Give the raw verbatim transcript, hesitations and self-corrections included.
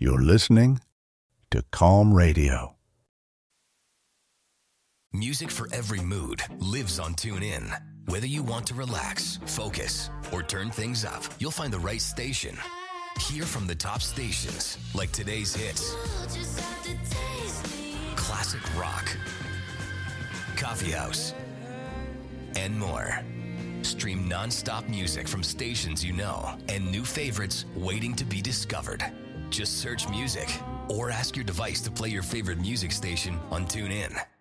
You're listening to Calm Radio. Music for every mood lives on TuneIn. Whether you want to relax, focus, or turn things up, you'll find the right station. Hear from the top stations, like today's hits, classic rock, coffee house, and more. Stream non-stop music from stations you know and new favorites waiting to be discovered. Just search music or ask your device to play your favorite music station on TuneIn.